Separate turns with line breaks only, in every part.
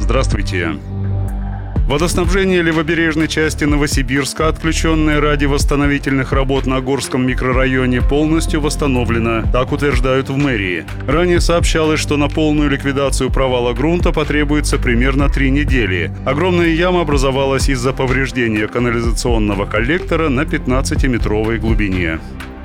Здравствуйте. Водоснабжение левобережной части Новосибирска, отключенное ради восстановительных работ на Горском микрорайоне, полностью восстановлено, так утверждают в мэрии. Ранее сообщалось, что на полную ликвидацию провала грунта потребуется примерно 3 недели. Огромная яма образовалась из-за повреждения канализационного коллектора на 15-метровой глубине.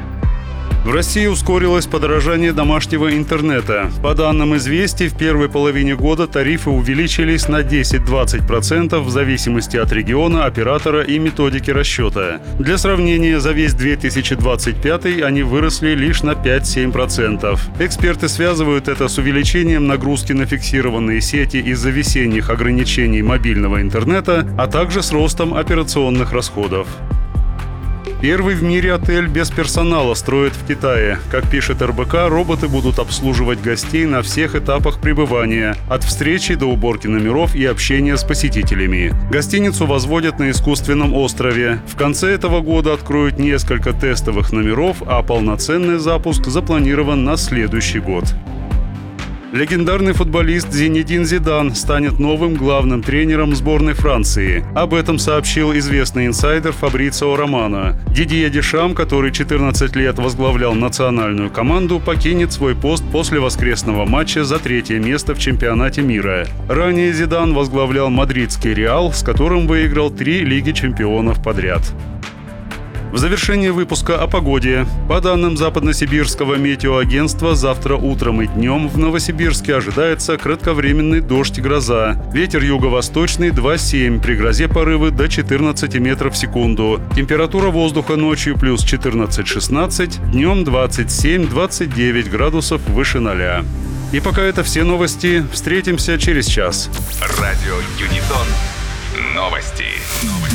В России ускорилось подорожание домашнего интернета. По данным «Известий», в первой половине года тарифы увеличились на 10-20% в зависимости от региона, оператора и методики расчета. Для сравнения, за весь 2025 они выросли лишь на 5-7%. Эксперты связывают это с увеличением нагрузки на фиксированные сети из-за весенних ограничений мобильного интернета, а также с ростом операционных расходов. Первый в мире отель без персонала строят в Китае. Как пишет РБК, роботы будут обслуживать гостей на всех этапах пребывания, от встречи до уборки номеров и общения с посетителями. Гостиницу возводят на искусственном острове. В конце этого года откроют несколько тестовых номеров, а полноценный запуск запланирован на следующий год. Легендарный футболист Зинедин Зидан станет новым главным тренером сборной Франции. Об этом сообщил известный инсайдер Фабрицио Романо. Дидье Дешам, который 14 лет возглавлял национальную команду, покинет свой пост после воскресного матча за 3-е место в чемпионате мира. Ранее Зидан возглавлял мадридский «Реал», с которым выиграл 3 Лиги чемпионов подряд. В завершение выпуска о погоде. По данным Западносибирского метеоагентства, завтра утром и днем в Новосибирске ожидается кратковременный дождь и гроза. Ветер юго-восточный 2,7, при грозе порывы до 14 метров в секунду. Температура воздуха ночью плюс 14-16, днем 27-29 градусов выше 0. И пока это все новости. Встретимся через час.
Радио Юнитон. Новости.